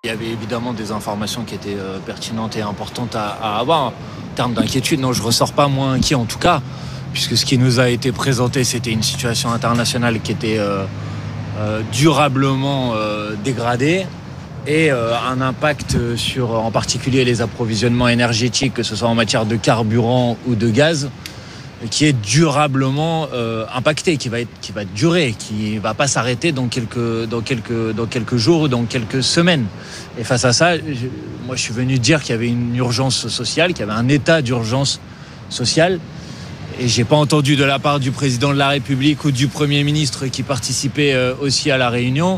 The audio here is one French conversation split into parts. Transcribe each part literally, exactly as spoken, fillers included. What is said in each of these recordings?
Il y avait évidemment des informations qui étaient euh, pertinentes et importantes à, à avoir. En termes d'inquiétude, non, je ne ressors pas moins inquiet en tout cas, puisque ce qui nous a été présenté, c'était une situation internationale qui était euh, euh, durablement euh, dégradée et euh, un impact sur en particulier les approvisionnements énergétiques, que ce soit en matière de carburant ou de gaz, qui est durablement euh, impacté, qui va être, qui va durer, qui va pas s'arrêter dans quelques, dans quelques, dans quelques jours ou dans quelques semaines. Et face à ça, je, moi, je suis venu dire qu'il y avait une urgence sociale, qu'il y avait un état d'urgence sociale. Et j'ai pas entendu de la part du président de la République ou du Premier ministre qui participait euh, aussi à la réunion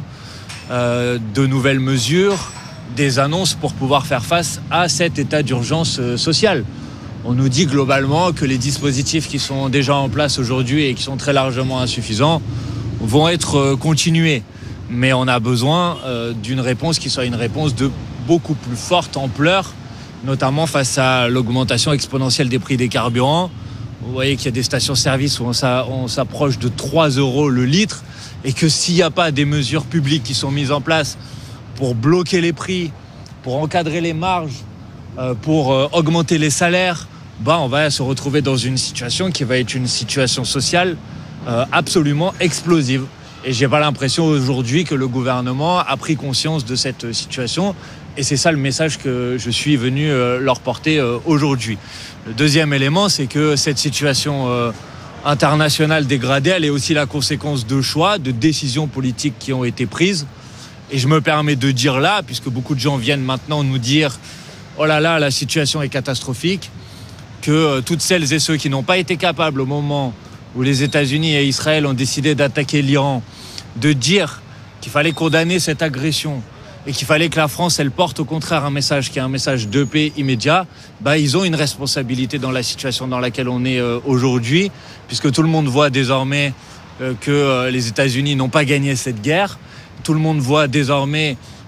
euh, de nouvelles mesures, des annonces pour pouvoir faire face à cet état d'urgence euh, sociale. On nous dit globalement que les dispositifs qui sont déjà en place aujourd'hui et qui sont très largement insuffisants vont être continués. Mais on a besoin euh, d'une réponse qui soit une réponse de beaucoup plus forte ampleur, notamment face à l'augmentation exponentielle des prix des carburants. Vous voyez qu'il y a des stations-service où on s'approche de trois euros le litre et que s'il n'y a pas des mesures publiques qui sont mises en place pour bloquer les prix, pour encadrer les marges, euh, pour euh, augmenter les salaires, bah, on va se retrouver dans une situation qui va être une situation sociale euh, absolument explosive. Et j'ai pas l'impression aujourd'hui que le gouvernement a pris conscience de cette situation. Et c'est ça le message que je suis venu euh, leur porter euh, aujourd'hui. Le deuxième élément, c'est que cette situation euh, internationale dégradée, elle est aussi la conséquence de choix, de décisions politiques qui ont été prises. Et je me permets de dire là, puisque beaucoup de gens viennent maintenant nous dire « Oh là là, la situation est catastrophique », que euh, toutes celles et ceux qui n'ont pas été capables au moment où les États-Unis et Israël ont décidé d'attaquer l'Iran, de dire qu'il fallait condamner cette agression et qu'il fallait que la France, elle porte au contraire un message qui est un message de paix immédiat, bah, ils ont une responsabilité dans la situation dans laquelle on est euh, aujourd'hui, puisque tout le monde voit désormais euh, que euh, les États-Unis n'ont pas gagné cette guerre. Tout le monde voit désormais